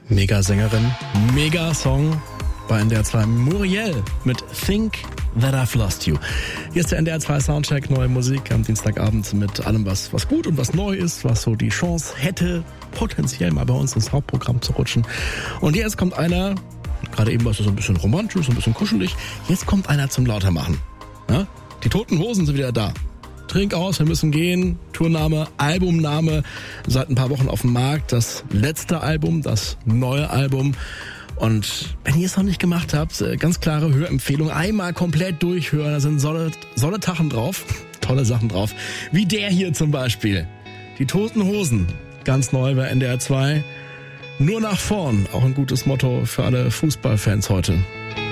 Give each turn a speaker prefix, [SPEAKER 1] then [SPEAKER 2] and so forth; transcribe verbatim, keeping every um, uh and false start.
[SPEAKER 1] Mega-Sängerin, Mega-Song bei N D R zwei. Muriel mit Think That I've Lost You. Hier ist der N D R zwei Soundcheck, neue Musik am Dienstagabend mit allem, was, was gut und was neu ist, was so die Chance hätte, potenziell mal bei uns ins Hauptprogramm zu rutschen. Und jetzt kommt einer, gerade eben war es so ein bisschen romantisch, so ein bisschen kuschelig, jetzt kommt einer zum Lautermachen. Ja? Die Toten Hosen sind wieder da. Trink aus, wir müssen gehen. Tourname, Albumname, seit ein paar Wochen auf dem Markt. Das letzte Album, das neue Album. Und wenn ihr es noch nicht gemacht habt, ganz klare Hörempfehlung. Einmal komplett durchhören, da sind solle, solle Tachen drauf. Tolle Sachen drauf. Wie der hier zum Beispiel. Die Toten Hosen, ganz neu bei N D R zwei. Nur nach vorn, auch ein gutes Motto für alle Fußballfans heute.